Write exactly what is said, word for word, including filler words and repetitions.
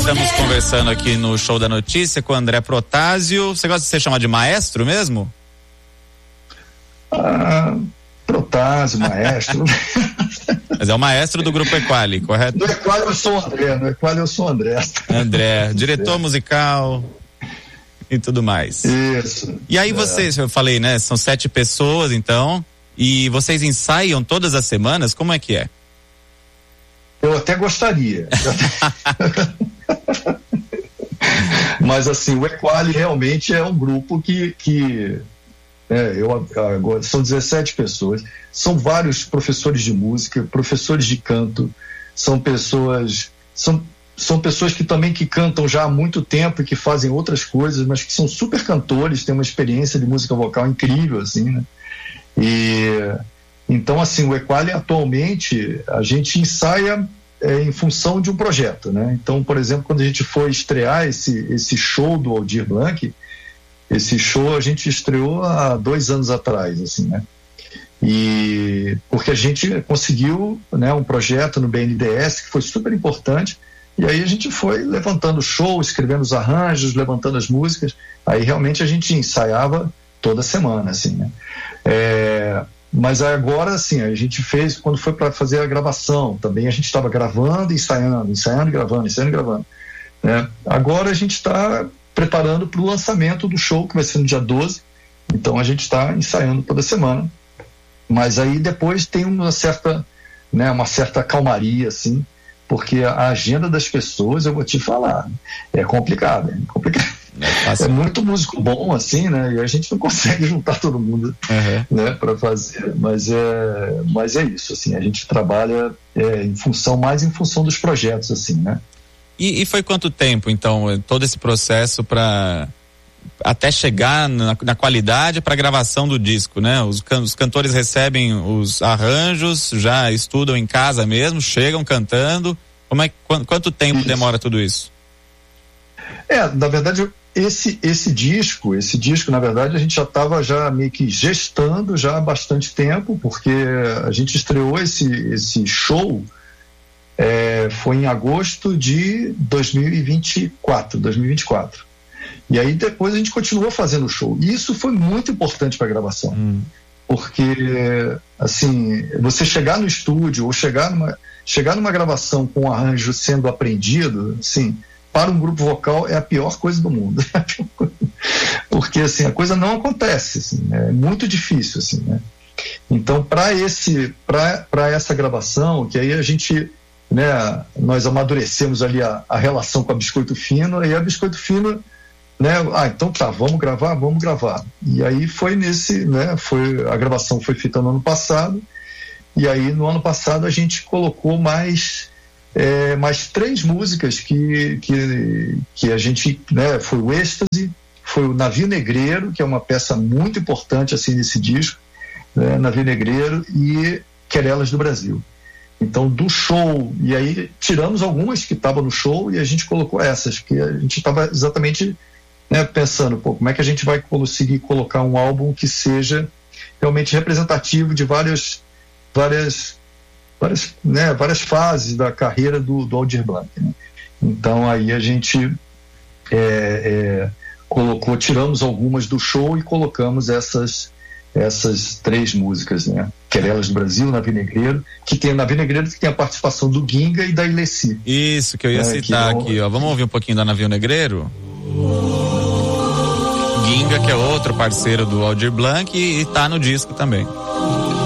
Estamos conversando aqui no Show da Notícia com o André Protásio. Você gosta de ser chamado de maestro mesmo? Ah, Protásio, maestro. Mas é o maestro do Grupo Equali, correto? No Equali eu sou o André, no Equali eu sou o André. André, diretor musical e tudo mais. Isso. E aí vocês, eu falei, né, são sete pessoas então, e vocês ensaiam todas as semanas, como é que é? Eu até gostaria. Mas assim, o Equali realmente é um grupo que, que é, eu, agora, são dezessete pessoas, são vários professores de música, professores de canto, são pessoas, são, são pessoas que também que cantam já há muito tempo e que fazem outras coisas, mas que são super cantores, têm uma experiência de música vocal incrível, assim, né? E então, assim, o Equali atualmente a gente ensaia é, em função de um projeto, né? Então, por exemplo, quando a gente foi estrear esse, esse show do Aldir Blanc, esse show a gente estreou há dois anos atrás, assim, né? E porque a gente conseguiu, né, um projeto no B N D E S que foi super importante, e aí a gente foi levantando o show, escrevendo os arranjos, levantando as músicas, aí realmente a gente ensaiava toda semana, assim, né? É, mas agora, assim, a gente fez, quando foi para fazer a gravação, também a gente estava gravando, ensaiando, ensaiando e gravando, ensaiando e gravando, né? Agora a gente está preparando para o lançamento do show, que vai ser no dia doze, então a gente está ensaiando toda semana, mas aí depois tem uma certa, né, uma certa calmaria, assim, porque a agenda das pessoas, eu vou te falar, é complicada, é complicado. É, é muito músico bom, assim, né? E a gente não consegue juntar todo mundo, uhum, né, para fazer. Mas é, mas é isso, assim, a gente trabalha é, em função, mais em função dos projetos, assim, né? E, e foi quanto tempo, então, todo esse processo para até chegar na, na qualidade para a gravação do disco, né? Os, can, os cantores recebem os arranjos, já estudam em casa mesmo, chegam cantando. Como é, quanto, quanto tempo isso. demora tudo isso? É, na verdade, esse, esse disco, esse disco, na verdade, a gente já estava já meio que gestando já há bastante tempo, porque a gente estreou esse, esse show, é, foi em agosto de dois mil e vinte e quatro. E aí depois a gente continuou fazendo o show. E isso foi muito importante para a gravação. Hum. Porque, assim, você chegar no estúdio ou chegar numa, chegar numa gravação com um arranjo sendo aprendido, assim, para um grupo vocal é a pior coisa do mundo. Porque, assim, a coisa não acontece, assim, é muito difícil, assim, né? Então, para esse, para essa gravação, que aí a gente, né, nós amadurecemos ali a, a relação com a Biscoito Fino, e a Biscoito Fino, né, ah, então tá, vamos gravar, vamos gravar. E aí foi nesse, né, foi, a gravação foi feita no ano passado, e aí no ano passado a gente colocou mais É, mais três músicas que, que, que a gente, né, foi o Êxtase, foi o Navio Negreiro, que é uma peça muito importante assim nesse disco, né, Navio Negreiro, e Querelas do Brasil. Então, do show, e aí tiramos algumas que estavam no show e a gente colocou essas, que a gente estava exatamente, né, pensando, pô, como é que a gente vai conseguir colocar um álbum que seja realmente representativo de várias, várias Várias, né, várias fases da carreira do, do Aldir Blanc, né? Então aí a gente é, é, colocou, tiramos algumas do show e colocamos essas, essas três músicas, né? Querelas do Brasil, Navio Negreiro, que tem Navio Negreiro que tem a participação do Ginga e da Ilessi. Isso que eu ia é, citar que aqui, ó. Vamos ouvir um pouquinho da Navio Negreiro? Ginga, que é outro parceiro do Aldir Blanc e, e tá no disco também.